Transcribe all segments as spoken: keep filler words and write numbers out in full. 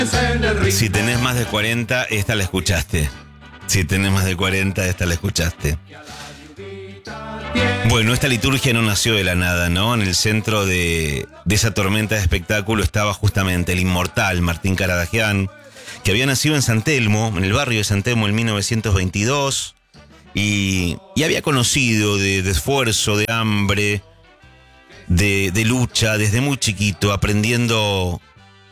Si tenés más de cuarenta, esta la escuchaste. Si tenés más de cuarenta, esta la escuchaste. Bueno, esta liturgia no nació de la nada, ¿no? En el centro de, de esa tormenta de espectáculo estaba justamente el inmortal Martín Caradagian, que había nacido en San Telmo, en el barrio de San Telmo en mil novecientos veintidós, y, y había conocido de, de esfuerzo, de hambre, de, de lucha desde muy chiquito, aprendiendo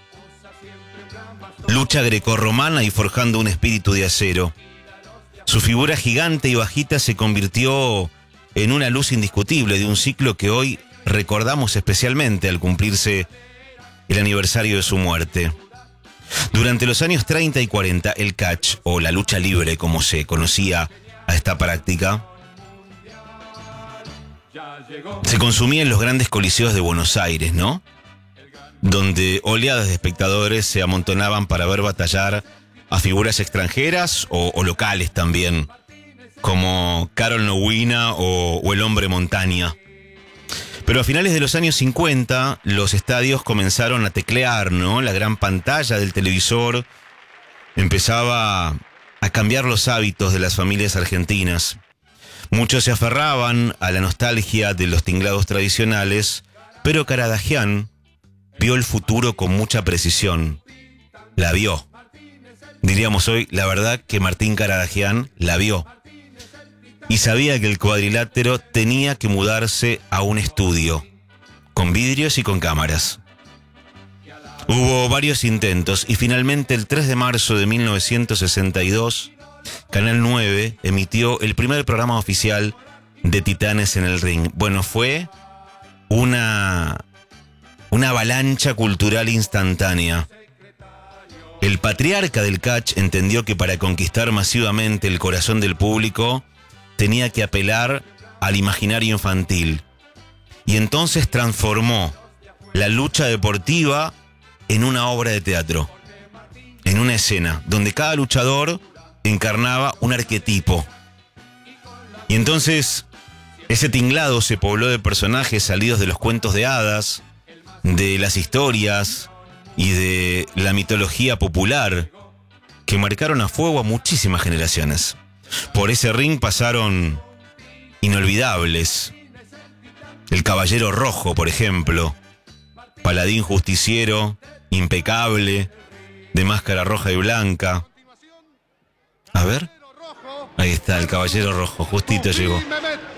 lucha grecorromana y forjando un espíritu de acero. Su figura gigante y bajita se convirtió en una luz indiscutible de un ciclo que hoy recordamos especialmente al cumplirse el aniversario de su muerte. Durante los años treinta y cuarenta, el catch, o la lucha libre como se conocía a esta práctica, se consumía en los grandes coliseos de Buenos Aires, ¿no? Donde oleadas de espectadores se amontonaban para ver batallar a figuras extranjeras o, o locales también, como Karol Nowina o, o el Hombre Montaña. Pero a finales de los años cincuenta, los estadios comenzaron a teclear, ¿no? La gran pantalla del televisor empezaba a cambiar los hábitos de las familias argentinas. Muchos se aferraban a la nostalgia de los tinglados tradicionales, pero Caradagian vio el futuro con mucha precisión. La vio. Diríamos hoy, la verdad que Martín Caradagian la vio. Y sabía que el cuadrilátero tenía que mudarse a un estudio, con vidrios y con cámaras. Hubo varios intentos y finalmente el tres de marzo de mil novecientos sesenta y dos, Canal nueve emitió el primer programa oficial de Titanes en el Ring. Bueno, fue una, una avalancha cultural instantánea. El patriarca del catch entendió que para conquistar masivamente el corazón del público tenía que apelar al imaginario infantil. Y entonces transformó la lucha deportiva en una obra de teatro, en una escena, donde cada luchador encarnaba un arquetipo. Y entonces ese tinglado se pobló de personajes salidos de los cuentos de hadas, de las historias y de la mitología popular, que marcaron a fuego a muchísimas generaciones. Por ese ring pasaron inolvidables. El Caballero Rojo, por ejemplo. Paladín justiciero, impecable, de máscara roja y blanca. A ver. Ahí está, el Caballero Rojo, justito llegó.